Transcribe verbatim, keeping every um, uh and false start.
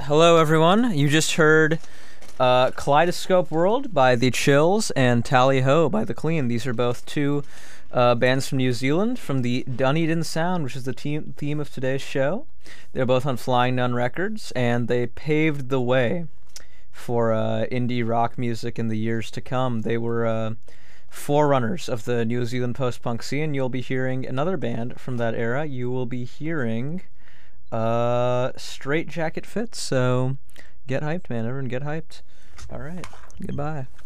Hello, everyone. You just heard uh, Kaleidoscope World by The Chills and Tally Ho by The Clean. These are both two uh, bands from New Zealand from the Dunedin Sound, which is the team theme of today's show. They're both on Flying Nun Records, and they paved the way for uh, indie rock music in the years to come. They were uh, forerunners of the New Zealand post-punk scene. You'll be hearing another band from that era. You will be hearing uh, Straight Jacket Fits. So get hyped, man. Everyone get hyped. All right. Goodbye.